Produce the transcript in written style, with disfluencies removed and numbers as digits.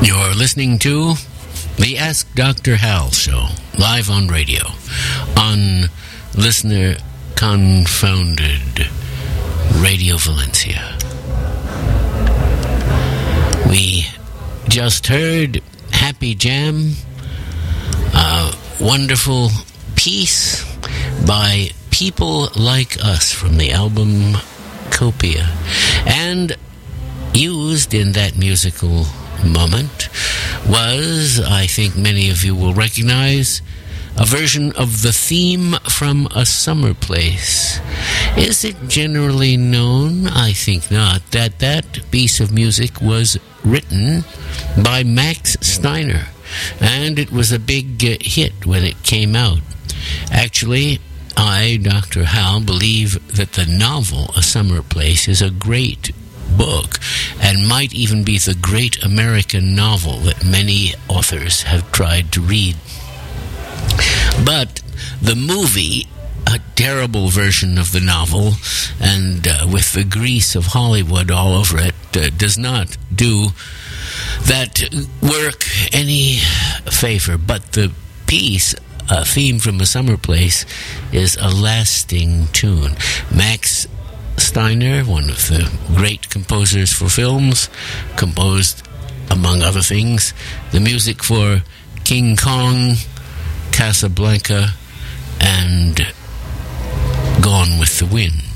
You're listening to the Ask Dr. Hal show, live on radio, on Listener Confounded Radio Valencia. We just heard Happy Jam, a wonderful piece by People Like Us from the album Copia. And used in that musical moment was, I think many of you will recognize, a version of the theme from A Summer Place. Is it generally known? I think not. That piece of music was written by Max Steiner, and it was a big hit when it came out. Actually, I, Dr. Hal, believe that the novel A Summer Place is a great book and might even be the great American novel that many authors have tried to read. But the movie, a terrible version of the novel and with the grease of Hollywood all over it, does not do that work any favor. But the piece, a theme from A Summer Place, is a lasting tune. Max Steiner, one of the great composers for films, composed, among other things, the music for King Kong, Casablanca, and Gone with the Wind.